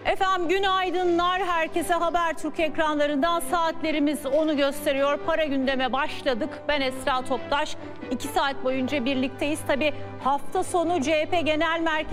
Efendim günaydınlar. Herkese Habertürk ekranlarından saatlerimiz onu gösteriyor. Para gündeme başladık. Ben Esra Toptaş. 2 saat boyunca birlikteyiz. Tabii hafta sonu CHP Genel Merkezi